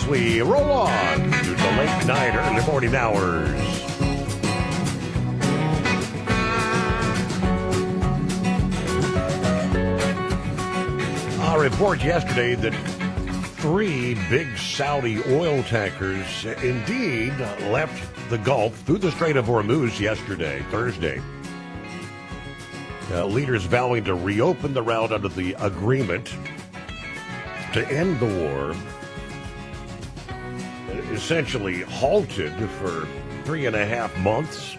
we roll on to the late night, early morning hours. A report yesterday that 3 big Saudi oil tankers indeed left the Gulf through the Strait of Hormuz yesterday, Thursday. Leaders vowing to reopen the route under the agreement to end the war, essentially halted for 3.5 months.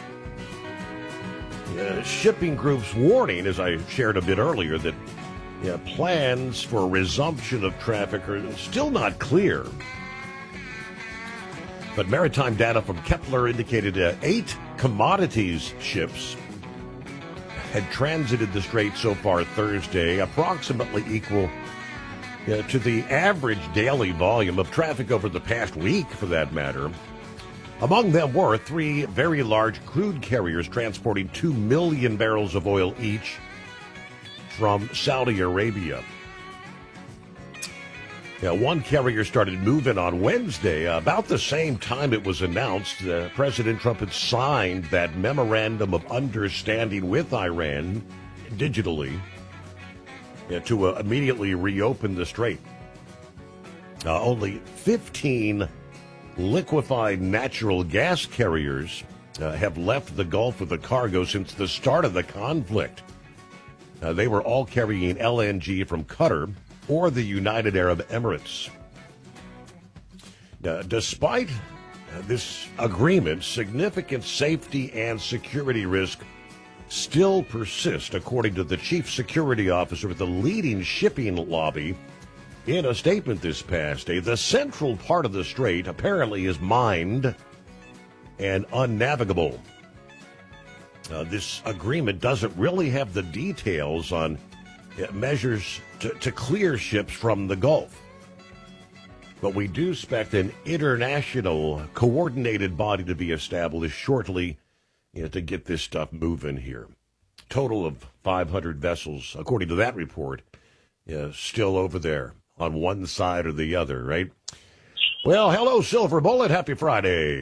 Shipping groups warning, as I shared a bit earlier, that plans for resumption of traffic are still not clear. But maritime data from Kepler indicated 8 commodities ships had transited the strait so far Thursday, approximately equal to the average daily volume of traffic over the past week, for that matter. Among them were 3 very large crude carriers transporting 2 million barrels of oil each from Saudi Arabia. One carrier started moving on Wednesday. About the same time it was announced, President Trump had signed that memorandum of understanding with Iran digitally to immediately reopen the strait. Only 15 liquefied natural gas carriers have left the Gulf with a cargo since the start of the conflict. They were all carrying LNG from Qatar or the United Arab Emirates. Despite this agreement, significant safety and security risk still persist, according to the chief security officer of the leading shipping lobby. In a statement this past day, the central part of the strait apparently is mined and unnavigable. This agreement doesn't really have the details on measures to clear ships from the Gulf. But we do expect an international coordinated body to be established shortly to get this stuff moving here. Total of 500 vessels, according to that report, still over there on one side or the other, right? Well, hello, Silver Bullet. Happy Friday.